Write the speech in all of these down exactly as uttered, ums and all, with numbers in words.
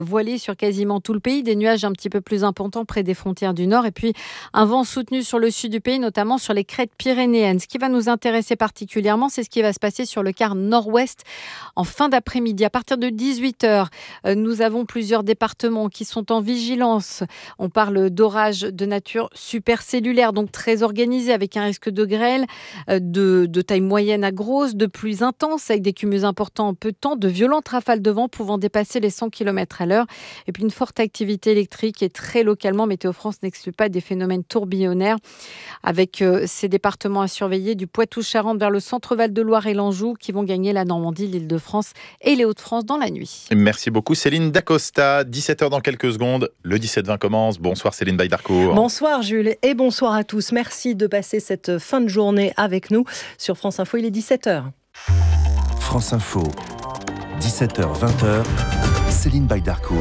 voilé sur quasiment tout le pays, des nuages un petit peu plus importants près des frontières du nord et puis un vent soutenu sur le sud du pays, notamment sur les crêtes pyrénéennes. Ce qui va nous intéresser particulièrement, c'est ce qui va se passer sur le quart nord-ouest en fin d'après-midi. À partir de dix-huit heures, nous avons plusieurs départements qui sont en vigilance. On parle d'orages de nature supercellulaire, donc très organisés, avec un risque de grêle de, de taille moyenne à grosse, de pluies intenses avec des cumuls importants en peu de temps, de violentes rafales de vent pouvant dépasser les cent kilomètres à l'heure et puis une forte activité électrique et très localement, Météo France n'exclut pas des phénomènes tourbillonnaires avec euh, ces départements à surveiller du Poitou-Charentes vers le centre-Val de Loire et l'Anjou qui vont gagner la Normandie, l'Île-de-France et les Hauts-de-France dans la nuit. Merci beaucoup Céline Dacosta. dix-sept heures dans quelques secondes, le dix-sept vingt commence. Bonsoir Céline Baye-Darcourt. Bonsoir Jules et bonsoir à tous. Merci de passer cette fin de journée avec nous sur France Info. Il est dix-sept heures. France Info, dix-sept heures vingt heures, Céline Baye-Darcourt.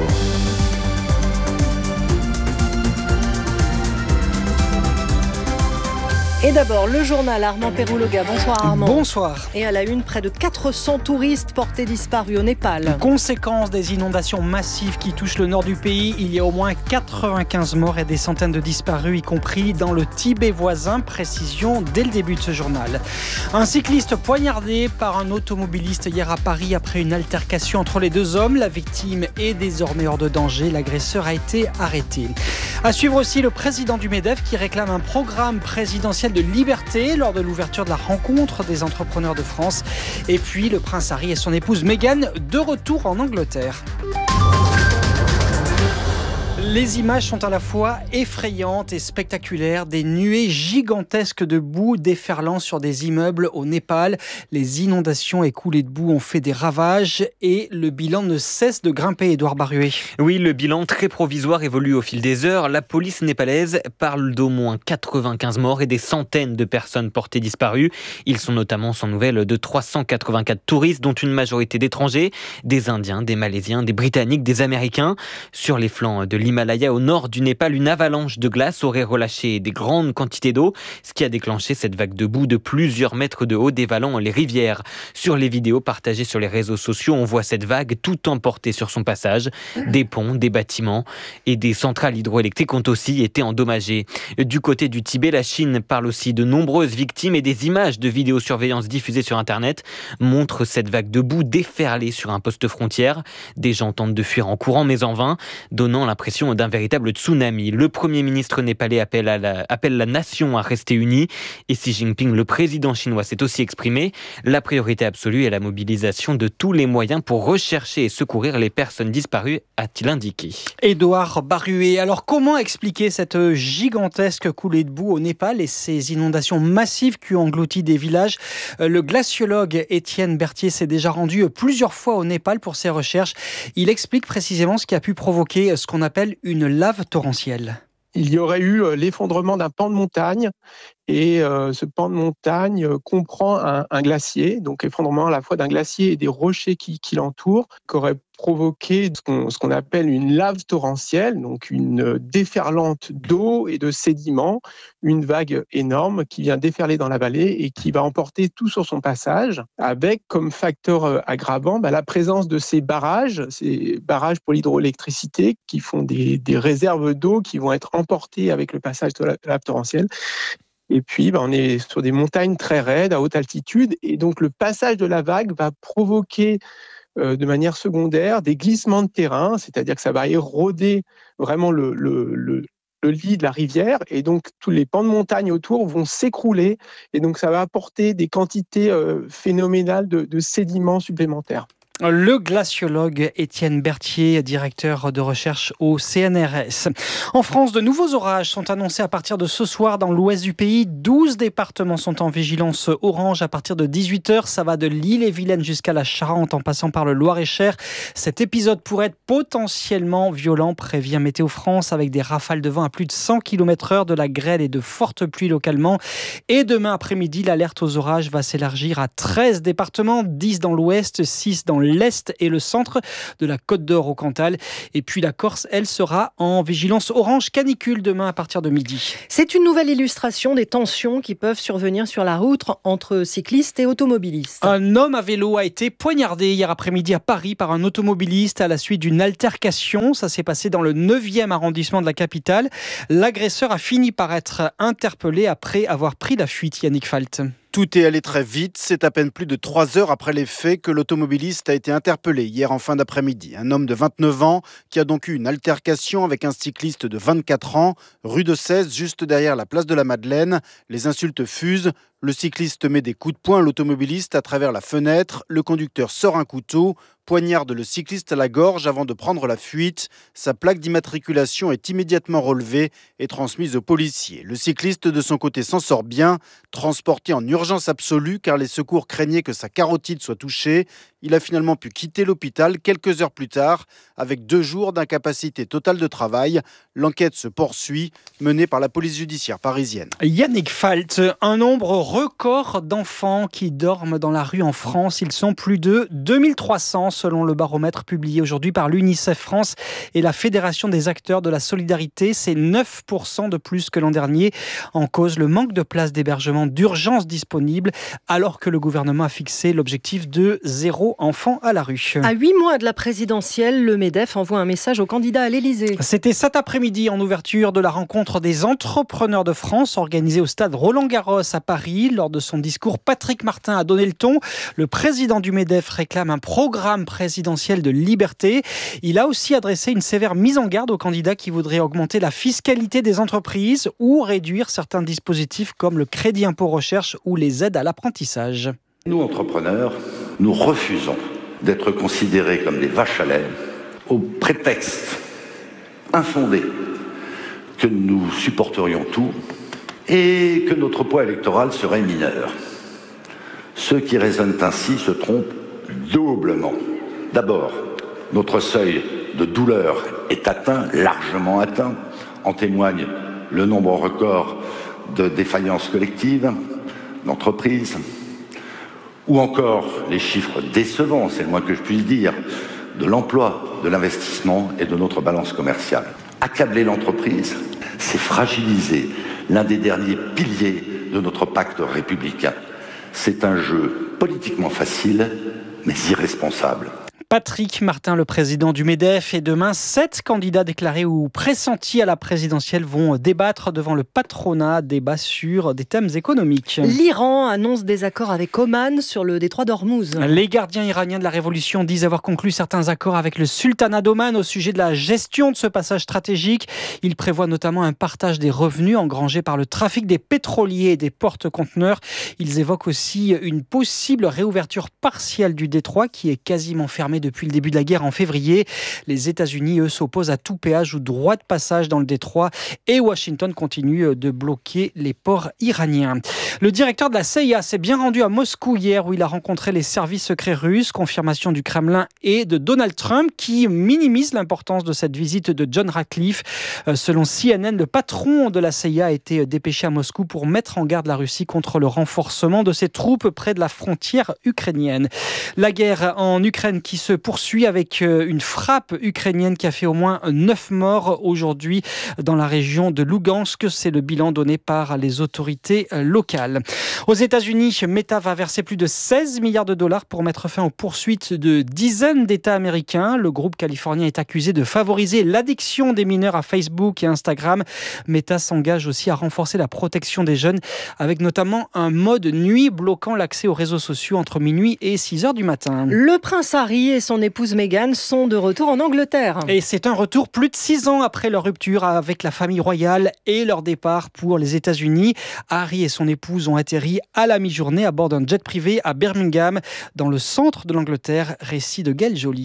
Et d'abord, le journal Armand Pérouloga. Bonsoir Armand. Bonsoir. Et à la une, près de quatre cents touristes portés disparus au Népal. Conséquence des inondations massives qui touchent le nord du pays, il y a au moins quatre-vingt-quinze morts et des centaines de disparus, y compris dans le Tibet voisin. Précision dès le début de ce journal. Un cycliste poignardé par un automobiliste hier à Paris après une altercation entre les deux hommes. La victime est désormais hors de danger. L'agresseur a été arrêté. À suivre aussi le président du MEDEF qui réclame un programme présidentiel de liberté lors de l'ouverture de la rencontre des entrepreneurs de France. Et puis le prince Harry et son épouse Meghan de retour en Angleterre. Les images sont à la fois effrayantes et spectaculaires. Des nuées gigantesques de boue déferlant sur des immeubles au Népal. Les inondations et coulées de boue ont fait des ravages et le bilan ne cesse de grimper, Édouard Barruet. Oui, le bilan très provisoire évolue au fil des heures. La police népalaise parle d'au moins quatre-vingt-quinze morts et des centaines de personnes portées disparues. Ils sont notamment sans nouvelles de trois cent quatre-vingt-quatre touristes, dont une majorité d'étrangers, des Indiens, des Malaisiens, des Britanniques, des Américains. Sur les flancs de l'Himalaya, au nord du Népal, une avalanche de glace aurait relâché des grandes quantités d'eau, ce qui a déclenché cette vague de boue de plusieurs mètres de haut dévalant les rivières. Sur les vidéos partagées sur les réseaux sociaux, on voit cette vague tout emporter sur son passage. Des ponts, des bâtiments et des centrales hydroélectriques ont aussi été endommagés. Du côté du Tibet, la Chine parle aussi de nombreuses victimes et des images de vidéosurveillance diffusées sur Internet montrent cette vague de boue déferler sur un poste frontière. Des gens tentent de fuir en courant, mais en vain, donnant l'impression d'un véritable tsunami. Le Premier ministre népalais appelle, à la, appelle la nation à rester unie et Xi Jinping, le président chinois, s'est aussi exprimé. La priorité absolue est la mobilisation de tous les moyens pour rechercher et secourir les personnes disparues, a-t-il indiqué. Édouard Barruet, alors comment expliquer cette gigantesque coulée de boue au Népal et ces inondations massives qui ont englouti des villages? Le glaciologue Étienne Berthier s'est déjà rendu plusieurs fois au Népal pour ses recherches. Il explique précisément ce qui a pu provoquer ce qu'on appelle une lave torrentielle. Il y aurait eu l'effondrement d'un pan de montagne et euh, ce pan de montagne comprend un, un glacier, donc effondrement à la fois d'un glacier et des rochers qui, qui l'entourent, qui aurait provoqué ce qu'on, ce qu'on appelle une lave torrentielle, donc une déferlante d'eau et de sédiments, une vague énorme qui vient déferler dans la vallée et qui va emporter tout sur son passage, avec comme facteur aggravant bah, la présence de ces barrages, ces barrages pour l'hydroélectricité qui font des, des réserves d'eau qui vont être emportées avec le passage de la lave torrentielle. Et puis, ben, on est sur des montagnes très raides, à haute altitude. Et donc, le passage de la vague va provoquer euh, de manière secondaire des glissements de terrain, c'est-à-dire que ça va éroder vraiment le, le, le, le lit de la rivière. Et donc, tous les pans de montagne autour vont s'écrouler. Et donc, ça va apporter des quantités euh, phénoménales de, de sédiments supplémentaires. Le glaciologue Étienne Berthier, directeur de recherche au C N R S. En France, de nouveaux orages sont annoncés à partir de ce soir dans l'ouest du pays. douze départements sont en vigilance orange à partir de dix-huit heures. Ça va de l'Ille-et-Vilaine jusqu'à la Charente en passant par le Loir-et-Cher. Cet épisode pourrait être potentiellement violent, prévient Météo France, avec des rafales de vent à plus de cent kilomètres heure, de la grêle et de fortes pluies localement. Et demain après-midi, l'alerte aux orages va s'élargir à treize départements, dix dans l'ouest, six dans l'est et le centre de la Côte d'Or au Cantal. Et puis la Corse, elle, sera en vigilance orange canicule demain à partir de midi. C'est une nouvelle illustration des tensions qui peuvent survenir sur la route entre cyclistes et automobilistes. Un homme à vélo a été poignardé hier après-midi à Paris par un automobiliste à la suite d'une altercation. Ça s'est passé dans le neuvième arrondissement de la capitale. L'agresseur a fini par être interpellé après avoir pris la fuite. Yannick Falt. Tout est allé très vite. C'est à peine plus de trois heures après les faits que l'automobiliste a été interpellé hier en fin d'après-midi. Un homme de vingt-neuf ans qui a donc eu une altercation avec un cycliste de vingt-quatre ans, rue de Cèze, juste derrière la place de la Madeleine. Les insultes fusent. Le cycliste met des coups de poing à l'automobiliste à travers la fenêtre. Le conducteur sort un couteau, poignarde le cycliste à la gorge avant de prendre la fuite. Sa plaque d'immatriculation est immédiatement relevée et transmise aux policiers. Le cycliste, de son côté, s'en sort bien, transporté en urgence absolue car les secours craignaient que sa carotide soit touchée. Il a finalement pu quitter l'hôpital quelques heures plus tard avec deux jours d'incapacité totale de travail. L'enquête se poursuit, menée par la police judiciaire parisienne. Yannick Falt, un nombre record d'enfants qui dorment dans la rue en France. Ils sont plus de deux mille trois cents selon le baromètre publié aujourd'hui par l'UNICEF France et la Fédération des acteurs de la solidarité. C'est neuf pour cent de plus que l'an dernier. En cause, le manque de places d'hébergement d'urgence disponibles alors que le gouvernement a fixé l'objectif de zéro enfant à la rue. À huit mois de la présidentielle, le MEDEF envoie un message aux candidats à l'Élysée. C'était cet après-midi en ouverture de la rencontre des entrepreneurs de France organisée au stade Roland-Garros à Paris. Lors de son discours, Patrick Martin a donné le ton. Le président du MEDEF réclame un programme présidentiel de liberté. Il a aussi adressé une sévère mise en garde aux candidats qui voudraient augmenter la fiscalité des entreprises ou réduire certains dispositifs comme le crédit impôt recherche ou les aides à l'apprentissage. Nous, entrepreneurs, nous refusons d'être considérés comme des vaches à lait au prétexte infondé que nous supporterions tout et que notre poids électoral serait mineur. Ceux qui raisonnent ainsi se trompent doublement. D'abord, notre seuil de douleur est atteint, largement atteint. En témoigne le nombre record de défaillances collectives, d'entreprises, ou encore les chiffres décevants, c'est le moins que je puisse dire, de l'emploi, de l'investissement et de notre balance commerciale. Accabler l'entreprise, c'est fragiliser l'un des derniers piliers de notre pacte républicain. C'est un jeu politiquement facile, mais irresponsable. Patrick Martin, le président du MEDEF, et demain, sept candidats déclarés ou pressentis à la présidentielle vont débattre devant le patronat, débat sur des thèmes économiques. L'Iran annonce des accords avec Oman sur le détroit d'Ormuz. Les gardiens iraniens de la révolution disent avoir conclu certains accords avec le sultanat d'Oman au sujet de la gestion de ce passage stratégique. Ils prévoient notamment un partage des revenus engrangés par le trafic des pétroliers et des porte-conteneurs. Ils évoquent aussi une possible réouverture partielle du détroit qui est quasiment fermé depuis le début de la guerre en février. Les États-Unis, eux, s'opposent à tout péage ou droit de passage dans le détroit et Washington continue de bloquer les ports iraniens. Le directeur de la C I A s'est bien rendu à Moscou hier où il a rencontré les services secrets russes, confirmation du Kremlin et de Donald Trump qui minimise l'importance de cette visite de John Ratcliffe. Selon C N N, le patron de la C I A a été dépêché à Moscou pour mettre en garde la Russie contre le renforcement de ses troupes près de la frontière ukrainienne. La guerre en Ukraine qui se poursuit avec une frappe ukrainienne qui a fait au moins neuf morts aujourd'hui dans la région de Lugansk. C'est le bilan donné par les autorités locales. Aux États-Unis, Meta va verser plus de seize milliards de dollars pour mettre fin aux poursuites de dizaines d'États américains. Le groupe californien est accusé de favoriser l'addiction des mineurs à Facebook et Instagram. Meta s'engage aussi à renforcer la protection des jeunes avec notamment un mode nuit bloquant l'accès aux réseaux sociaux entre minuit et six heures du matin. Le prince Harry et son épouse Meghan sont de retour en Angleterre. Et c'est un retour plus de six ans après leur rupture avec la famille royale et leur départ pour les États-Unis. Harry et son épouse ont atterri à la mi-journée à bord d'un jet privé à Birmingham, dans le centre de l'Angleterre. Récit de Gaël Joly.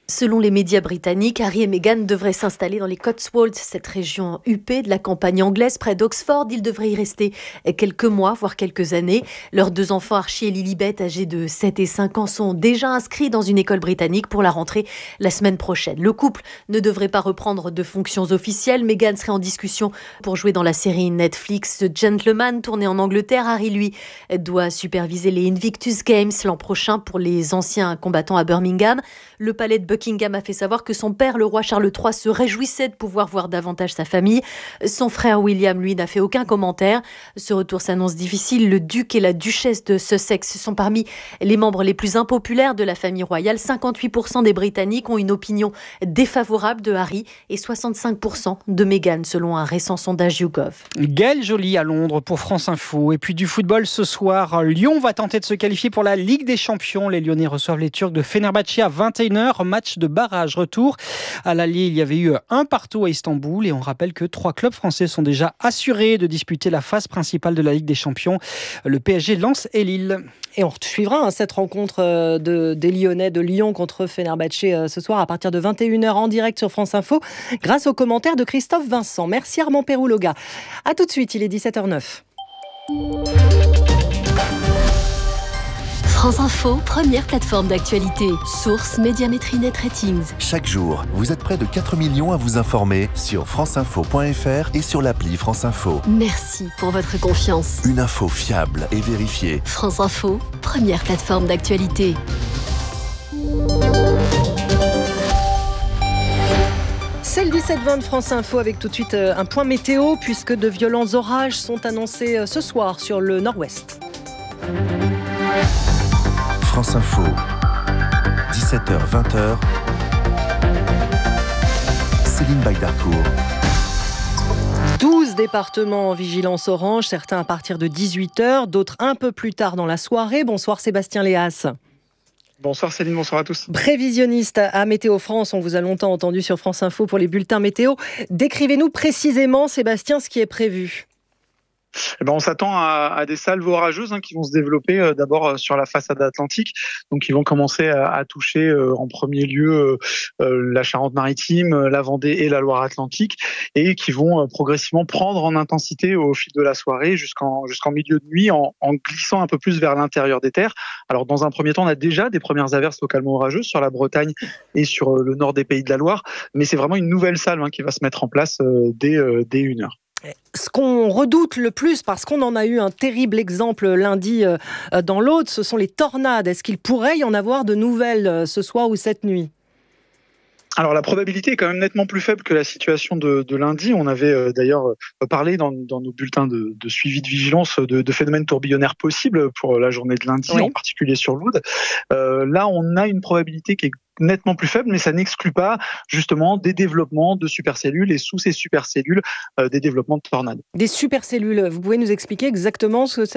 Selon les médias britanniques, Harry et Meghan devraient s'installer dans les Cotswolds, cette région huppée de la campagne anglaise près d'Oxford. Ils devraient y rester quelques mois, voire quelques années. Leurs deux enfants, Archie et Lilibet, âgés de sept et cinq ans, sont déjà inscrits dans une école britannique pour la rentrée la semaine prochaine. Le couple ne devrait pas reprendre de fonctions officielles. Meghan serait en discussion pour jouer dans la série Netflix The Gentleman, tournée en Angleterre. Harry, lui, doit superviser les Invictus Games l'an prochain pour les anciens combattants à Birmingham. Le palais de Buckingham a fait savoir que son père, le roi Charles trois, se réjouissait de pouvoir voir davantage sa famille. Son frère William, lui, n'a fait aucun commentaire. Ce retour s'annonce difficile. Le duc et la duchesse de Sussex sont parmi les membres les plus impopulaires de la famille royale. cinquante-huit pour cent des Britanniques ont une opinion défavorable de Harry et soixante-cinq pour cent de Meghan, selon un récent sondage YouGov. Gaël Joly à Londres pour France Info. Et puis du football ce soir, Lyon va tenter de se qualifier pour la Ligue des Champions. Les Lyonnais reçoivent les Turcs de Fenerbahçe à vingt et une heures. Match de barrage retour. À l'aller, il y avait eu un partout à Istanbul et on rappelle que trois clubs français sont déjà assurés de disputer la phase principale de la Ligue des Champions. Le P S G, Lens et Lille. Et on suivra hein, cette rencontre de, des Lyonnais de Lyon contre Fenerbahçe euh, ce soir à partir de vingt et une heures en direct sur France Info grâce aux commentaires de Christophe Vincent. Merci Armand Pérouloga. A tout de suite, il est dix-sept heures neuf. France Info, première plateforme d'actualité. Source Médiamétrie Net Ratings. Chaque jour, vous êtes près de quatre millions à vous informer sur franceinfo point f r et sur l'appli France Info. Merci pour votre confiance. Une info fiable et vérifiée. France Info, première plateforme d'actualité. C'est le dix-sept vingt de France Info avec tout de suite un point météo puisque de violents orages sont annoncés ce soir sur le nord-ouest. France Info, dix-sept heures vingt. Céline Baydarcourt. douze départements en vigilance orange, certains à partir de dix-huit heures, d'autres un peu plus tard dans la soirée. Bonsoir Sébastien Léas. Bonsoir Céline, bonsoir à tous. Prévisionniste à Météo France, on vous a longtemps entendu sur France Info pour les bulletins météo. Décrivez-nous précisément, Sébastien, ce qui est prévu. Eh ben, on s'attend à, à des salves orageuses hein, qui vont se développer euh, d'abord euh, sur la façade atlantique, donc ils vont commencer à, à toucher euh, en premier lieu euh, la Charente-Maritime, la Vendée et la Loire-Atlantique, et qui vont euh, progressivement prendre en intensité au fil de la soirée jusqu'en jusqu'en milieu de nuit, en, en glissant un peu plus vers l'intérieur des terres. Alors dans un premier temps, on a déjà des premières averses localement orageuses sur la Bretagne et sur euh, le nord des Pays de la Loire, mais c'est vraiment une nouvelle salve hein, qui va se mettre en place euh, dès euh, dès une heure. Ce qu'on redoute le plus, parce qu'on en a eu un terrible exemple lundi dans l'Aude, ce sont les tornades. Est-ce qu'il pourrait y en avoir de nouvelles ce soir ou cette nuit ? Alors la probabilité est quand même nettement plus faible que la situation de, de lundi. On avait euh, d'ailleurs euh, parlé dans, dans nos bulletins de, de suivi de vigilance de, de phénomènes tourbillonnaires possibles pour la journée de lundi, oui. En particulier sur l'Aude. Euh, là, on a une probabilité qui est nettement plus faible, mais ça n'exclut pas justement des développements de supercellules et sous ces supercellules, euh, des développements de tornades. Des supercellules, vous pouvez nous expliquer exactement ce que c'est ?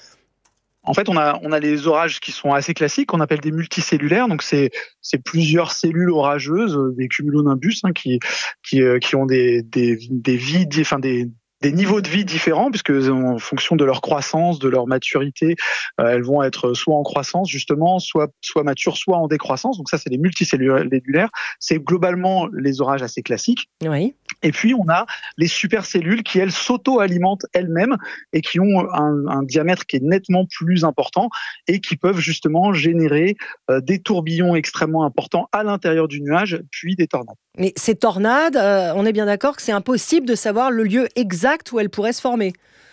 En fait, on a, on a les orages qui sont assez classiques, qu'on appelle des multicellulaires. Donc, c'est, c'est plusieurs cellules orageuses, des cumulonimbus, hein, qui, qui, qui ont des, des, des vies, enfin, des, des niveaux de vie différents, puisque en fonction de leur croissance, de leur maturité, euh, elles vont être soit en croissance, justement, soit, soit matures, soit en décroissance. Donc, ça, c'est les multicellulaires. C'est globalement les orages assez classiques. Oui. Et puis, on a les supercellules qui, elles, s'auto-alimentent elles-mêmes et qui ont un, un diamètre qui est nettement plus important et qui peuvent justement générer euh, des tourbillons extrêmement importants à l'intérieur du nuage, puis des tornades. Mais ces tornades, euh, on est bien d'accord que c'est impossible de savoir le lieu exact où elles pourraient se former.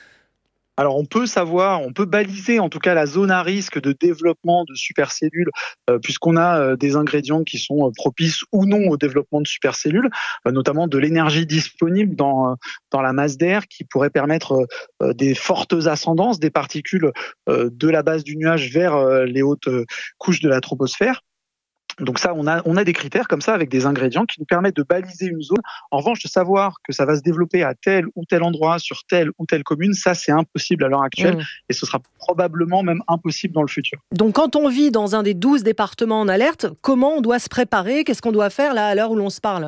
Alors on peut savoir, on peut baliser en tout cas la zone à risque de développement de supercellules euh, puisqu'on a euh, des ingrédients qui sont euh, propices ou non au développement de supercellules, euh, notamment de l'énergie disponible dans, euh, dans la masse d'air qui pourrait permettre euh, des fortes ascendances des particules euh, de la base du nuage vers euh, les hautes euh, couches de la troposphère. Donc ça, on a, on a des critères comme ça avec des ingrédients qui nous permettent de baliser une zone. En revanche, de savoir que ça va se développer à tel ou tel endroit, sur telle ou telle commune, ça c'est impossible à l'heure actuelle mmh. et ce sera probablement même impossible dans le futur. Donc quand on vit dans un des douze départements en alerte, comment on doit se préparer ? Qu'est-ce qu'on doit faire là à l'heure où l'on se parle ?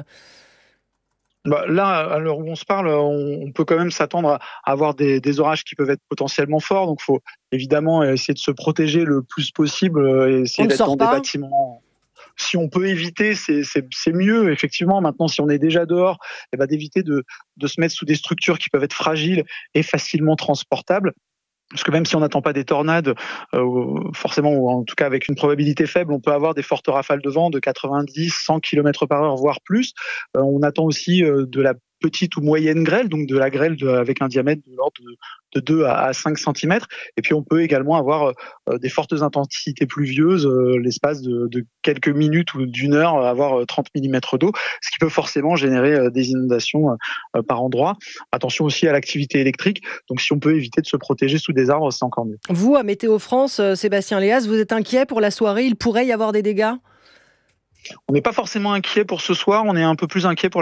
Bah, là, à l'heure où on se parle, on, on peut quand même s'attendre à avoir des, des orages qui peuvent être potentiellement forts. Donc il faut évidemment essayer de se protéger le plus possible et essayer d'être dans des bâtiments... si on peut éviter, c'est, c'est, c'est mieux. Effectivement, maintenant, si on est déjà dehors, eh ben, d'éviter de, de se mettre sous des structures qui peuvent être fragiles et facilement transportables. Parce que même si on n'attend pas des tornades, euh, forcément, ou en tout cas avec une probabilité faible, on peut avoir des fortes rafales de vent de quatre-vingt-dix, cent kilomètres par heure, voire plus. Euh, on attend aussi euh, de la petite ou moyenne grêle, donc de la grêle de, avec un diamètre de l'ordre de, de deux à cinq centimètres. Et puis on peut également avoir euh, des fortes intensités pluvieuses, euh, l'espace de, de quelques minutes ou d'une heure, avoir trente millimètres d'eau, ce qui peut forcément générer euh, des inondations euh, par endroits. Attention aussi à l'activité électrique, donc si on peut éviter de se protéger sous des arbres, c'est encore mieux. Vous, à Météo France, euh, Sébastien Léas, vous êtes inquiet pour la soirée? Il pourrait y avoir des dégâts? On n'est pas forcément inquiet pour ce soir, on est un peu plus inquiet pour